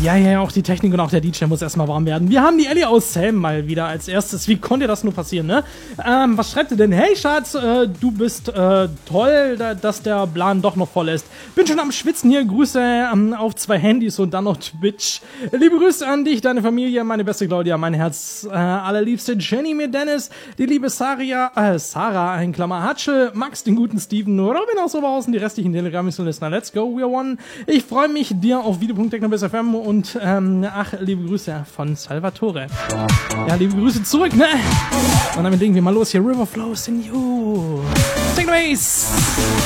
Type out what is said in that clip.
Ja, auch die Technik und auch der DJ muss erstmal warm werden. Wir haben die Ellie aus Selm mal wieder als erstes. Wie konnte das nur passieren, ne? Was schreibt ihr denn? Hey Schatz, du bist toll, dass der Plan doch noch voll ist. Bin schon am Schwitzen hier. Grüße auf 2 Handys und dann noch Twitch. Liebe Grüße an dich, deine Familie, meine beste Claudia, mein Herz allerliebste Jenny, mir Dennis, die liebe Sarah, in Klammer Hatschel, Max, den guten Steven, Robin aus Oberhausen, die restlichen Telegram-Listener. Let's go, we are one. Ich freue mich, dir auf video.technobis.fm und liebe Grüße von Salvatore. Ja, liebe Grüße zurück, ne? Und damit legen wir mal los hier. River flows in you. Technobis!